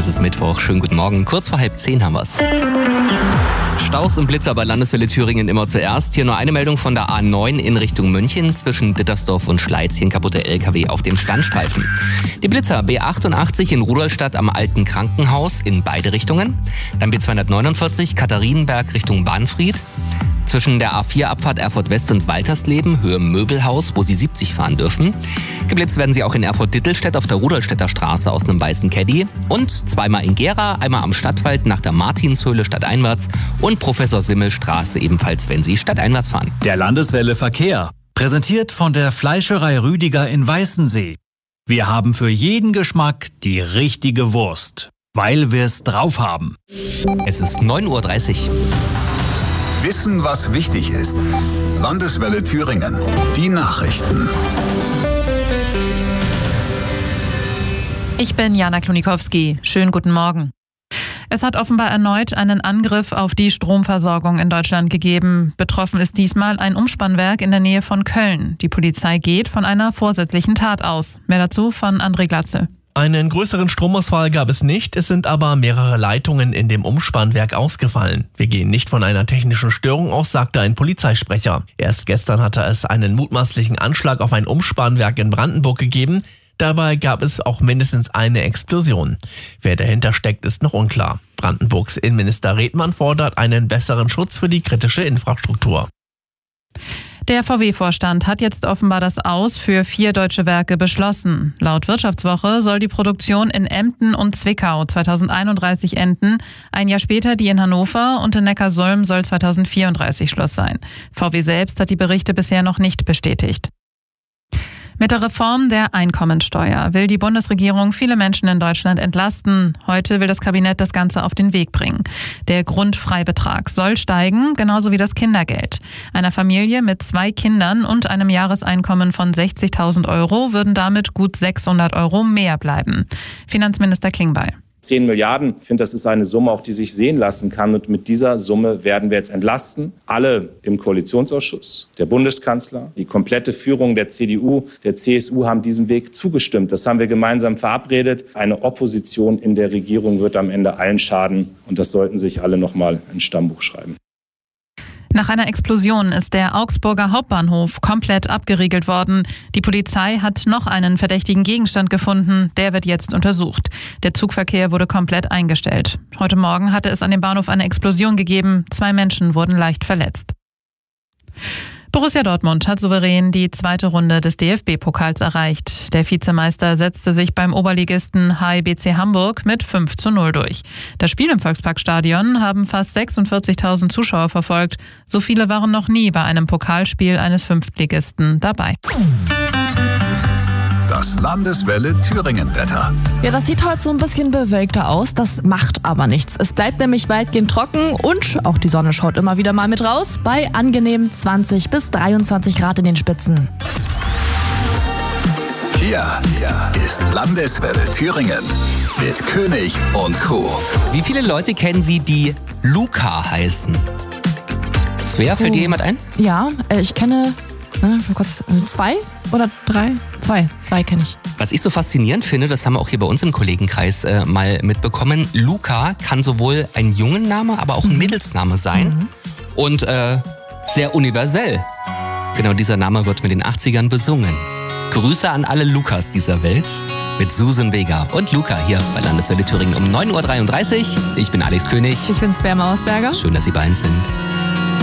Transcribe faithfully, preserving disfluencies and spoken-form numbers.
ist Mittwoch. Schönen guten Morgen. Kurz vor halb zehn haben wir's. Staus und Blitzer bei Landeswelle Thüringen immer zuerst. Hier nur eine Meldung von der A neun in Richtung München. Zwischen Dittersdorf und Schleiz hier ein kaputter L K W auf dem Standstreifen. Die Blitzer B achtundachtzig in Rudolstadt am Alten Krankenhaus in beide Richtungen. Dann B zweihundertneunundvierzig Katharinenberg Richtung Bahnfried. Zwischen der A vier Abfahrt Erfurt West und Waltersleben, Höhe Möbelhaus, wo Sie siebzig fahren dürfen. Geblitzt werden Sie auch in Erfurt-Dittelstedt auf der Rudolstädter Straße aus einem weißen Caddy. Und zweimal in Gera, einmal am Stadtwald nach der Martinshöhle stadteinwärts und Professor-Simmel-Straße ebenfalls, wenn Sie stadteinwärts fahren. Der Landeswelle Verkehr, präsentiert von der Fleischerei Rüdiger in Weißensee. Wir haben für jeden Geschmack die richtige Wurst, weil wir es drauf haben. Es ist neun Uhr dreißig. Wissen, was wichtig ist. Landeswelle Thüringen. Die Nachrichten. Ich bin Jana Klonikowski. Schönen guten Morgen. Es hat offenbar erneut einen Angriff auf die Stromversorgung in Deutschland gegeben. Betroffen ist diesmal ein Umspannwerk in der Nähe von Köln. Die Polizei geht von einer vorsätzlichen Tat aus. Mehr dazu von André Glatze. Einen größeren Stromausfall gab es nicht, es sind aber mehrere Leitungen in dem Umspannwerk ausgefallen. Wir gehen nicht von einer technischen Störung aus, sagte ein Polizeisprecher. Erst gestern hatte es einen mutmaßlichen Anschlag auf ein Umspannwerk in Brandenburg gegeben. Dabei gab es auch mindestens eine Explosion. Wer dahinter steckt, ist noch unklar. Brandenburgs Innenminister Redmann fordert einen besseren Schutz für die kritische Infrastruktur. Der V W-Vorstand hat jetzt offenbar das Aus für vier deutsche Werke beschlossen. Laut Wirtschaftswoche soll die Produktion in Emden und Zwickau zweitausendeinunddreißig enden. Ein Jahr später die in Hannover und in Neckarsulm soll zweitausendvierunddreißig Schluss sein. V W selbst hat die Berichte bisher noch nicht bestätigt. Mit der Reform der Einkommensteuer will die Bundesregierung viele Menschen in Deutschland entlasten. Heute will das Kabinett das Ganze auf den Weg bringen. Der Grundfreibetrag soll steigen, genauso wie das Kindergeld. Einer Familie mit zwei Kindern und einem Jahreseinkommen von sechzigtausend Euro würden damit gut sechshundert Euro mehr bleiben. Finanzminister Klingbeil. zehn Milliarden, ich finde, das ist eine Summe, auch die sich sehen lassen kann. Und mit dieser Summe werden wir jetzt entlasten. Alle im Koalitionsausschuss, der Bundeskanzler, die komplette Führung der C D U, der C S U haben diesem Weg zugestimmt. Das haben wir gemeinsam verabredet. Eine Opposition in der Regierung wird am Ende allen schaden. Und das sollten sich alle noch mal ins Stammbuch schreiben. Nach einer Explosion ist der Augsburger Hauptbahnhof komplett abgeriegelt worden. Die Polizei hat noch einen verdächtigen Gegenstand gefunden. Der wird jetzt untersucht. Der Zugverkehr wurde komplett eingestellt. Heute Morgen hatte es an dem Bahnhof eine Explosion gegeben. Zwei Menschen wurden leicht verletzt. Borussia Dortmund hat souverän die zweite Runde des D F B-Pokals erreicht. Der Vizemeister setzte sich beim Oberligisten H I B C Hamburg mit fünf zu null durch. Das Spiel im Volksparkstadion haben fast sechsundvierzigtausend Zuschauer verfolgt. So viele waren noch nie bei einem Pokalspiel eines Fünftligisten dabei. Das Landeswelle Thüringen-Wetter. Ja, das sieht heute so ein bisschen bewölkter aus, das macht aber nichts. Es bleibt nämlich weitgehend trocken und auch die Sonne schaut immer wieder mal mit raus bei angenehmen zwanzig bis dreiundzwanzig Grad in den Spitzen. Hier, hier ist Landeswelle Thüringen mit König und Co. Wie viele Leute kennen Sie, die Luca heißen? Svea, fällt Oh. dir jemand ein? Ja, äh, ich kenne ne, kurz, äh, zwei oder drei? Zwei, zwei kenne ich. Was ich so faszinierend finde, das haben wir auch hier bei uns im Kollegenkreis äh, mal mitbekommen, Luca kann sowohl ein Jungenname, aber auch ein Mädelsname sein mhm. und äh, sehr universell. Genau dieser Name wird mit den achtzigern besungen. Grüße an alle Lukas dieser Welt mit Susan Vega und Luca hier bei Landeswelle Thüringen um neun Uhr dreiunddreißig. Ich bin Alex König. Ich bin Svea Mausberger. Schön, dass Sie bei uns sind.